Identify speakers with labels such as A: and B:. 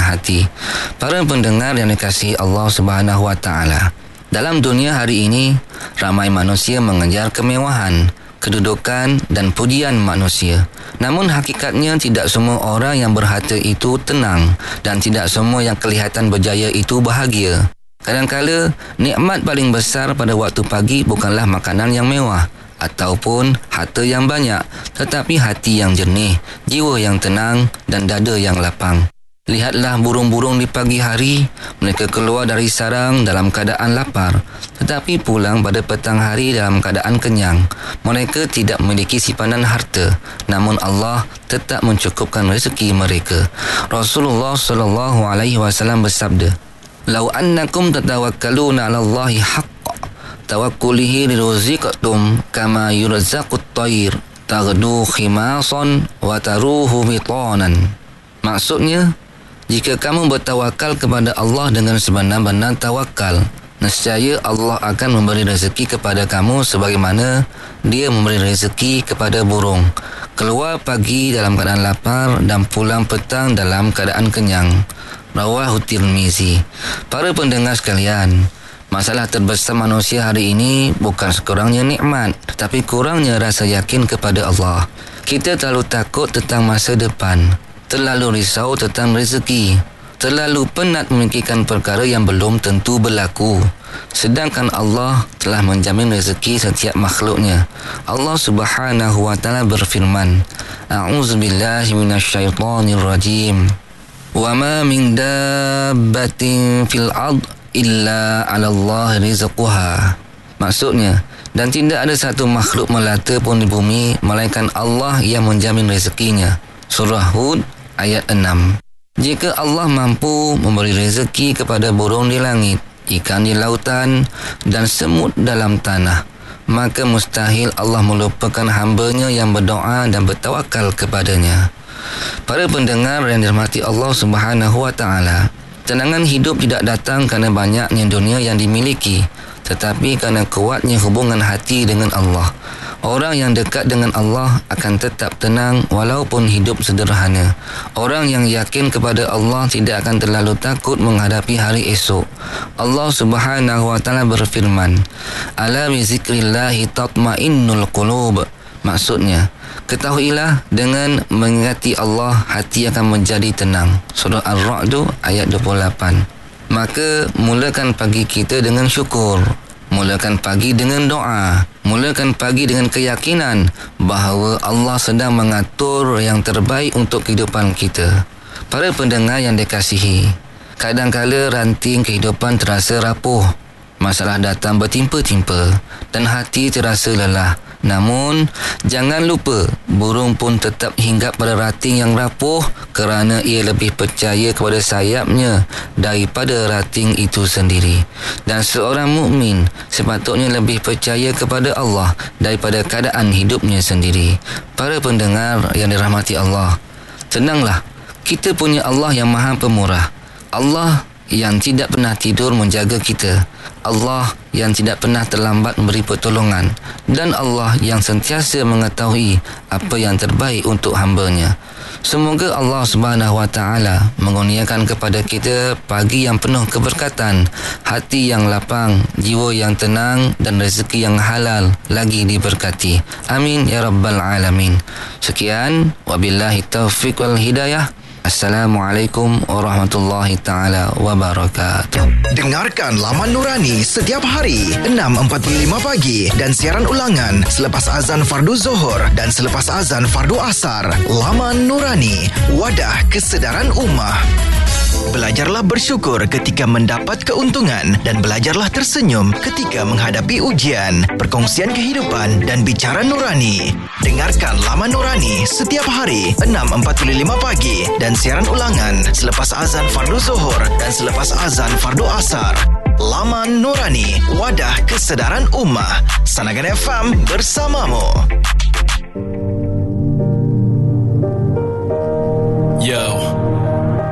A: hati. Para pendengar yang dikasihi Allah Subhanahu wa taala, dalam dunia hari ini ramai manusia mengejar kemewahan, kedudukan dan pujian manusia. Namun hakikatnya tidak semua orang yang berharta itu tenang dan tidak semua yang kelihatan berjaya itu bahagia. Kadang-kala nikmat paling besar pada waktu pagi bukanlah makanan yang mewah ataupun harta yang banyak, tetapi hati yang jernih, jiwa yang tenang dan dada yang lapang. Lihatlah burung-burung di pagi hari, mereka keluar dari sarang dalam keadaan lapar, tetapi pulang pada petang hari dalam keadaan kenyang. Mereka tidak memiliki simpanan harta, namun Allah tetap mencukupkan rezeki mereka. Rasulullah sallallahu alaihi wasallam bersabda, "Lau annakum tatawakkaluna 'ala Allahi haqqa tawakkulihi liruziqatum kama yurzaqut tayr taghdu khimasan wa taruhu bitanan." Maksudnya, jika kamu bertawakal kepada Allah dengan sebenar-benar tawakal, nescaya Allah akan memberi rezeki kepada kamu sebagaimana Dia memberi rezeki kepada burung. Keluar pagi dalam keadaan lapar dan pulang petang dalam keadaan kenyang. Rawahu Tirmizi. Para pendengar sekalian, masalah terbesar manusia hari ini bukan sekurangnya nikmat, tetapi kurangnya rasa yakin kepada Allah. Kita terlalu takut tentang masa depan, terlalu risau tentang rezeki, terlalu penat memikirkan perkara yang belum tentu berlaku. Sedangkan Allah telah menjamin rezeki setiap makhluknya. Allah Subhanahu wa taala berfirman, A'udzubillahi minasyaitonirrajim. Wa ma min dabbatin fil ard illa 'ala Allah rizquha. Maksudnya, dan tidak ada satu makhluk melata pun di bumi melainkan Allah yang menjamin rezekinya. Surah Hud ayat 6. Jika Allah mampu memberi rezeki kepada burung di langit, ikan di lautan dan semut dalam tanah, maka mustahil Allah melupakan hamba-Nya yang berdoa dan bertawakal kepadanya. Para pendengar yang dirahmati Allah Subhanahu wa taala, tenangan hidup tidak datang kerana banyaknya dunia yang dimiliki, tetapi kerana kuatnya hubungan hati dengan Allah. Orang yang dekat dengan Allah akan tetap tenang walaupun hidup sederhana. Orang yang yakin kepada Allah tidak akan terlalu takut menghadapi hari esok. Allah Subhanahu wa taala berfirman, "Ala bi zikrillahi tatmainnul qulub." Maksudnya, ketahuilah dengan mengingati Allah hati akan menjadi tenang. Surah Ar-Ra'd ayat 28. Maka mulakan pagi kita dengan syukur. Mulakan pagi dengan doa. Mulakan pagi dengan keyakinan bahawa Allah sedang mengatur yang terbaik untuk kehidupan kita. Para pendengar yang dikasihi, kadang-kala ranting kehidupan terasa rapuh. Masalah datang bertimpa-timpa dan hati terasa lelah. Namun, jangan lupa, burung pun tetap hinggap pada ranting yang rapuh kerana ia lebih percaya kepada sayapnya daripada ranting itu sendiri. Dan seorang mukmin sepatutnya lebih percaya kepada Allah daripada keadaan hidupnya sendiri. Para pendengar yang dirahmati Allah, tenanglah, kita punya Allah yang Maha Pemurah. Allah yang tidak pernah tidur menjaga kita. Allah yang tidak pernah terlambat memberi pertolongan, dan Allah yang sentiasa mengetahui apa yang terbaik untuk hamba-Nya. Semoga Allah Subhanahu wa taala mengurniakan kepada kita pagi yang penuh keberkatan, hati yang lapang, jiwa yang tenang dan rezeki yang halal lagi diberkati. Amin ya rabbal alamin. Sekian, wabillahi taufiq wal hidayah. Assalamualaikum warahmatullahi taala wabarakatuh.
B: Dengarkan Laman Nurani setiap hari 6.45 pagi dan siaran ulangan selepas azan fardu Zuhur dan selepas azan fardu Asar. Laman Nurani, wadah kesedaran ummah. Belajarlah bersyukur ketika mendapat keuntungan dan belajarlah tersenyum ketika menghadapi ujian. Perkongsian kehidupan dan bicara nurani. Dengarkan Laman Nurani setiap hari 6.45 pagi dan siaran ulangan selepas azan fardu Zuhur dan selepas azan fardu Asar. Laman Nurani, wadah kesedaran ummah. Sanagan FM bersamamu.
C: Yo.